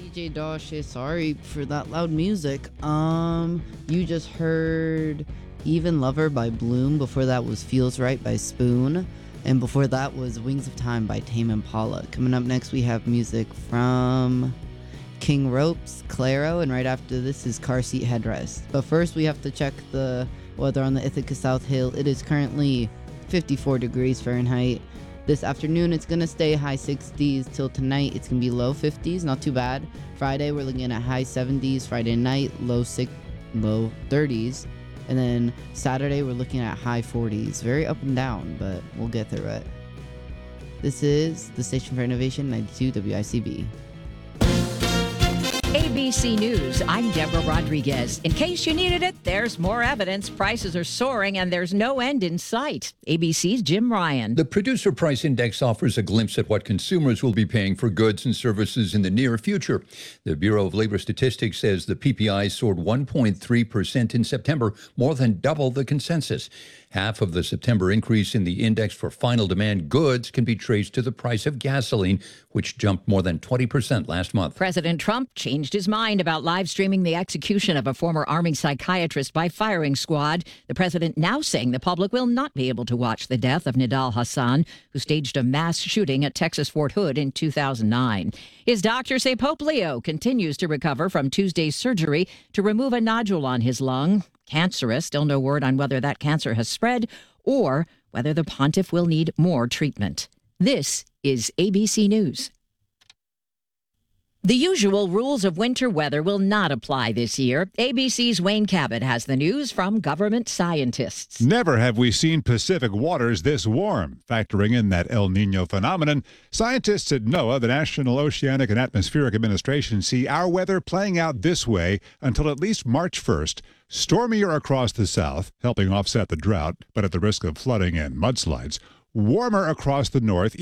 DJ Doshe, sorry for that loud music. You just heard Even Lover by Bloom. Before that was Feels Right by Spoon. And before that was Wings of Time by Tame Impala. Coming up next, we have music from King Ropes, Claro, and right after this is Car Seat Headrest. But first, we have to check the weather on the Ithaca South Hill. It is currently 54 degrees Fahrenheit. This afternoon, it's going to stay high 60s till tonight. It's going to be low 50s, not too bad. Friday, we're looking at high 70s. Friday night, low 30s. And then Saturday, we're looking at high 40s. Very up and down, but we'll get through it. This is the Station for Innovation, 92 WICB. ABC News, I'm Deborah Rodriguez. In case you needed it, there's more evidence. Prices are soaring and there's no end in sight. ABC's Jim Ryan. The Producer Price Index offers a glimpse at what consumers will be paying for goods and services in the near future. The Bureau of Labor Statistics says the PPI soared 1.3% in September, more than double the consensus. Half of the September increase in the index for final demand goods can be traced to the price of gasoline, which jumped more than 20% last month. President Trump changed his mind about live streaming the execution of a former Army psychiatrist by firing squad. The president now saying the public will not be able to watch the death of Nidal Hassan, who staged a mass shooting at Texas Fort Hood in 2009. His doctors say Pope Leo continues to recover from Tuesday's surgery to remove a nodule on his lung. Cancerous, still no word on whether that cancer has spread or whether the pontiff will need more treatment. This is ABC News. The usual rules of winter weather will not apply this year. ABC's Wayne Cabot has the news from government scientists. Never have we seen Pacific waters this warm. Factoring in that El Nino phenomenon, scientists at NOAA, the National Oceanic and Atmospheric Administration, see our weather playing out this way until at least March 1st. Stormier across the south, helping offset the drought, but at the risk of flooding and mudslides. Warmer across the north.